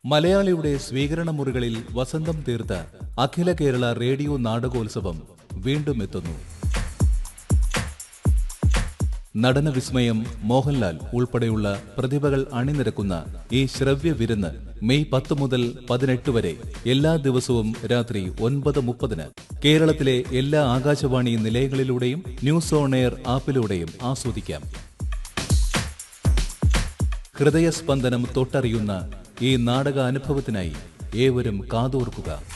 മലയാളിയുടെ സ്വീകരണ മുറികളിൽ വസന്തം തീർത്ത അഖില കേരള റേഡിയോ നാടകോത്സവം വീണ്ടും എത്തുന്നു. നടന വിസ്മയം മോഹൻലാൽ ഉൾപ്പെടെയുള്ള പ്രതിഭകൾ അണിനിരക്കുന്ന ഈ ശ്രവ്യ വിരുന്ന് മെയ് 10 മുതൽ 18 വരെ എല്ലാ ദിവസവും രാത്രി 9:30 കേരളത്തിലെ എല്ലാ ആകാശവാണി നിലയങ്ങളിലൂടെയും ന്യൂസ് ഓൺ എയർ ആപ്പിലൂടെയും ആസ്വദിക്കാം. ഹൃദയസ്പന്ദനം തൊട്ടറിയുന്ന ഈ നാടക അനുഭവത്തിനായി ഏവരും കാതോർക്കുക.